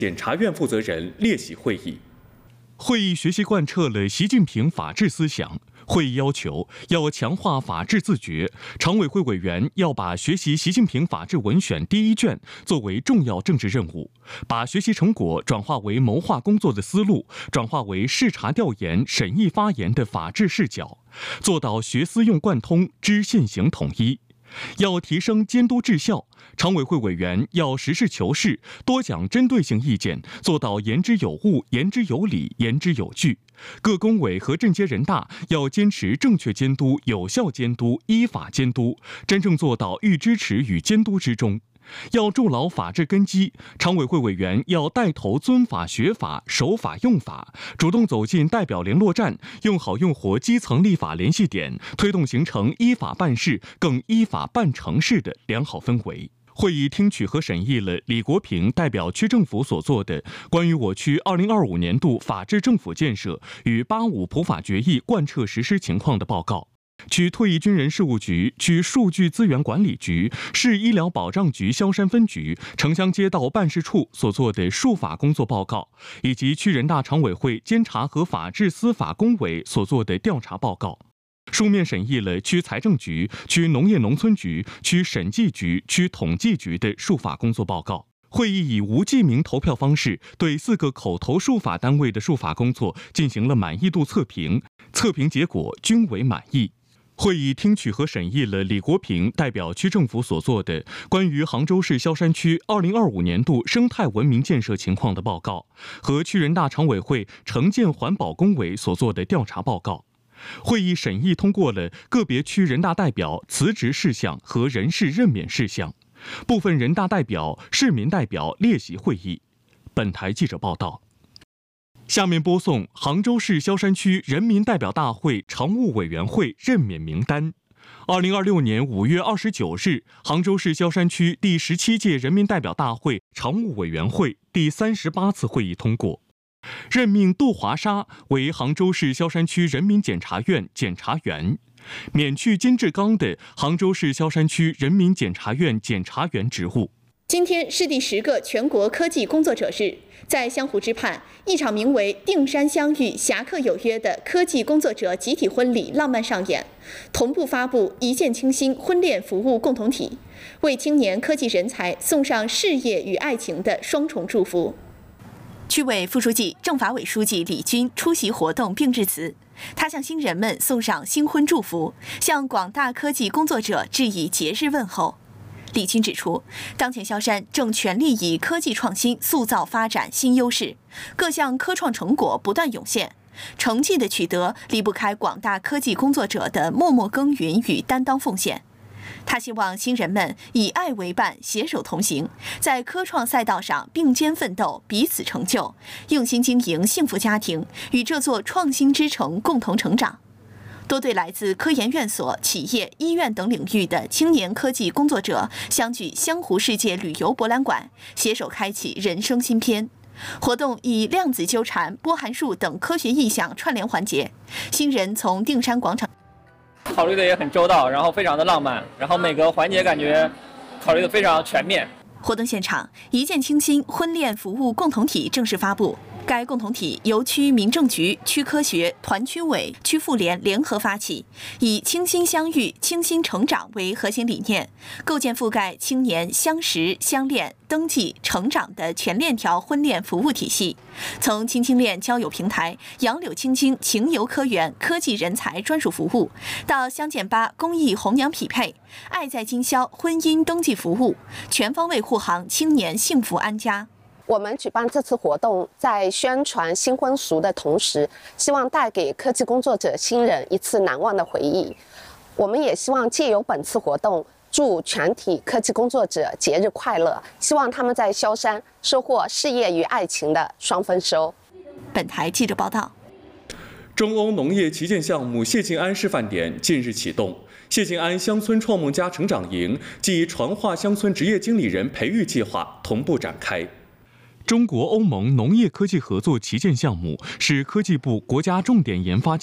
检察院负责人列席会议。 会议学习贯彻了习近平法治思想。会议要求要强化法治自觉，常委会委员要把学习习近平法治文选第一卷作为重要政治任务，把学习成果转化为谋划工作的思路，转化为视察调研、审议发言的法治视角，做到学思用贯通、知现行统一。要提升监督治效，常委会委员要实事求是，多讲针对性意见，做到言之有物、言之有理、言之有据。各工委和镇街人大要坚持正确监督、有效监督、依法监督，真正做到寓支持与监督之中。要筑牢法治根基，常委会委员要带头遵法学法、守法用法，主动走进代表联络站，用好用活基层立法联系点，推动形成依法办事、更依法办成事的良好氛围。会议听取和审议了李国平代表区政府所做的关于我区2025年度法治政府建设与85普法决议贯彻实施情况的报告。区退役军人事务局、区数据资源管理局、市医疗保障局萧山分局、城乡街道办事处所做的术法工作报告，以及区人大常委会监察和法治司法工委所做的调查报告。书面审议了区财政局、区农业农村局、区审计局、区统计局的术法工作报告。会议以无记名投票方式对4个口头术法单位的术法工作进行了满意度测评，测评结果均为满意。会议听取和审议了李国平代表区政府所做的关于杭州市萧山区2025年度生态文明建设情况的报告和区人大常委会城建环保工委所做的调查报告。会议审议通过了个别区人大代表辞职事项和人事任免事项，部分人大代表、市民代表列席会议。本台记者报道。下面播送杭州市萧山区人民代表大会常务委员会任免名单。2026年5月29日，杭州市萧山区第17届人民代表大会常务委员会第38次会议通过，任命杜华沙为杭州市萧山区人民检察院检察员，免去金志刚的杭州市萧山区人民检察院检察员职务。 今天是第10个全国科技工作者日，在湘湖之畔，一场名为“定山相遇，侠客有约”的科技工作者集体婚礼浪漫上演，同步发布一键倾心婚恋服务共同体，为青年科技人才送上事业与爱情的双重祝福。 区委副书记、政法委书记李军出席活动并致辞，他向新人们送上新婚祝福，向广大科技工作者致以节日问候。李军指出，当前萧山正全力以科技创新塑造发展新优势，各项科创成果不断涌现，成绩的取得离不开广大科技工作者的默默耕耘与担当奉献。他希望新人们以爱为伴，携手同行，在科创赛道上并肩奋斗，彼此成就，用心经营幸福家庭，与这座创新之城共同成长。多对来自科研院所、企业、医院等领域的青年科技工作者相聚湘湖世界旅游博览馆，携手开启人生新篇。活动以量子纠缠、波函数等科学意象串联环节，新人从定山广场考虑的也很周到，然后非常的浪漫，然后每个环节感觉考虑的非常全面。 活动现场，一键倾心婚恋服务共同体正式发布。该共同体由区民政局、区科学、团区委、区妇联联合发起，以倾心相遇、倾心成长为核心理念，构建覆盖青年相识、相恋、登记、成长的全链条婚恋服务体系。从青青恋交友平台、杨柳青青情游科园科技人才专属服务，到相见吧公益红娘匹配、爱在今宵婚姻登记服务，全方位护航青年幸福安家。 我们举办这次活动，在宣传新婚俗的同时，希望带给科技工作者新人一次难忘的回忆。我们也希望借由本次活动，祝全体科技工作者节日快乐，希望他们在萧山收获事业与爱情的双丰收。 本台记者报道。 中欧农业旗舰项目谢晋安示范点近日启动，谢晋安乡村创梦家成长营暨传化乡村职业经理人培育计划同步展开。 中国欧盟农业科技合作旗舰项目是科技部国家重点研发